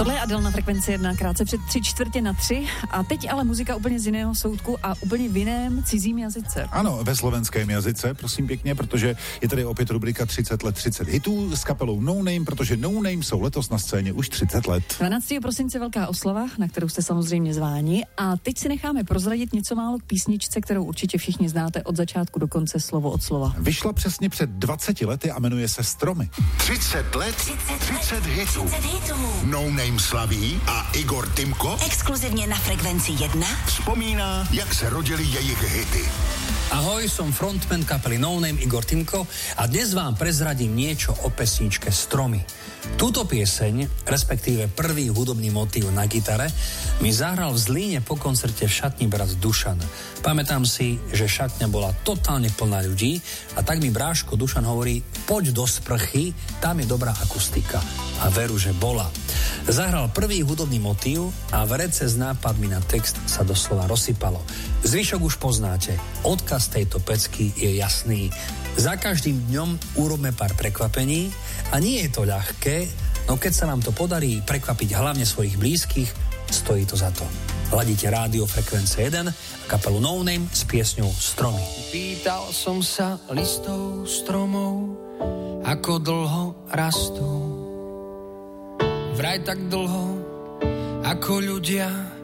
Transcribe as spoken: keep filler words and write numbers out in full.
Tohle je Adele na Frekvenci jedna, krátce před tři čtvrtě na tři. A teď ale muzika úplně z jiného soudku a úplně v jiném cizím jazyce. Ano, ve slovenském jazyce, prosím pěkně, protože je tady opět rubrika třicet let, třicet hitů s kapelou No Name, protože No Name jsou letos na scéně už třicet let. dvanáctého prosince velká oslava, na kterou jste samozřejmě zváni. A teď si necháme prozradit něco málo k písničce, kterou určitě všichni znáte od začátku do konce, slovo od slova. Vyšla přesně před dvaceti lety a jmenuje se Stromy. třicet let, třicet hitů. No Name slaví a Igor Timko exkluzivně na Frekvenci jedna vzpomíná, jak se rodily jejich hity. Ahoj, som frontman kapely No Name Igor Timko a dnes vám prezradím niečo o pesničke Stromy. Túto pieseň, respektíve prvý hudobný motív na gitare, mi zahral v Zlíne po koncerte v šatni brat Dušan. Pamätám si, že šatňa bola totálne plná ľudí a tak mi bráško Dušan hovorí, poď do sprchy, tam je dobrá akustika. A veru, že bola. Zahral prvý hudobný motív a vrece s nápadmi na text sa doslova rozsypalo. Zvyšok už poznáte. Odkaz tejto pecky je jasný. Za každým dňom urobme pár prekvapení a nie je to ľahké, no keď sa vám to podarí prekvapiť hlavne svojich blízkych, stojí to za to. Ladíte rádio Frekvence jeden a kapelu No Name s piesňou Stromy. Pýtal som sa listov stromov, ako dlho rastú. Vraj tak dlho, ako ľudia